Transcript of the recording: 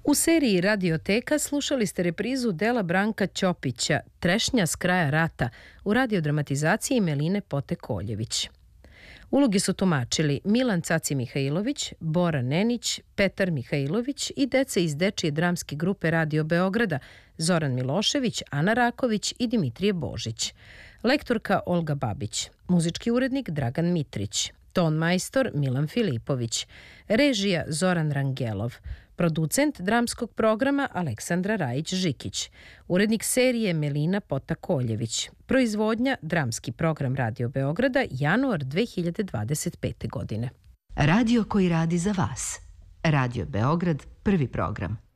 U seriji Radioteka slušali ste reprizu dela Branka Ćopića Trešnja s kraja rata u radiodramatizaciji Meline Pote-Koljević. Uloge su tumačili Milan Caci Mihajlović, Bora Nenić, Petar Mihajlović i deca iz dečije dramske grupe Radio Beograda Zoran Milošević, Ana Raković i Dimitrije Božić. Lektorka Olga Babić, muzički urednik Dragan Mitrić, ton majstor Milan Filipović, režija Zoran Rangelov, producent dramskog programa Aleksandra Rajić-Žikić, urednik serije Melina Pota-Koljević, proizvodnja dramski program Radio Beograda, januar 2025. godine. Radio koji radi za vas. Radio Beograd, prvi program.